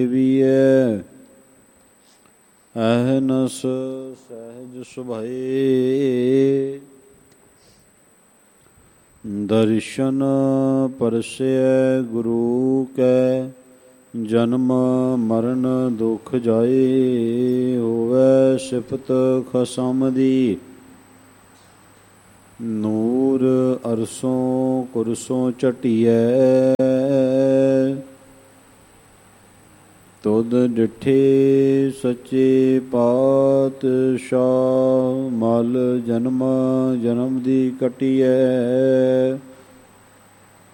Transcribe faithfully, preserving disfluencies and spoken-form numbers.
ਦੇਵੀਐ ਅਹਨਸ ਸਹਿਜ ਸੁਭਾਏ। ਦਰਸ਼ਨ ਪਰਸੈ ਗੁਰੂ ਕੈ ਜਨਮ ਮਰਨ ਦੁਖ ਜਾਏ। ਹੋਵੈ ਸਿਫਤ ਖਸਮ ਦੀ ਨੂਰ ਅਰਸੋਂ ਕੁਰਸੋਂ ਝਟੀਐ। ਤੁਧ ਡਿਠੇ ਸੱਚੇ ਪਾਤਸ਼ਾਹ ਮਲ ਜਨਮ ਜਨਮ ਦੀ ਕਟੀਐ।